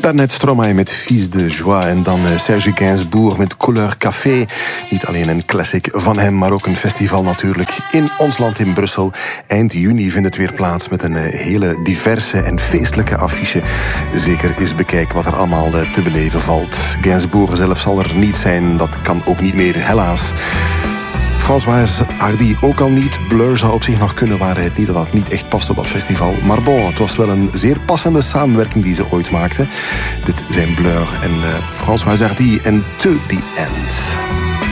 Daarnet Stromae met Fils de Joie en dan Serge Gainsbourg met Couleur Café. Niet alleen een classic van hem, maar ook een festival natuurlijk in ons land in Brussel. Eind juni vindt het weer plaats met een hele diverse en feestelijke affiche. Zeker eens bekijken wat er allemaal te beleven valt. Gainsbourg zelf zal er niet zijn, dat kan ook niet meer, helaas. Françoise Hardy ook al niet. Blur zou op zich nog kunnen, waar het niet dat dat niet echt past op dat festival. Maar bon, het was wel een zeer passende samenwerking die ze ooit maakten. Dit zijn Blur en Françoise Hardy en To The End.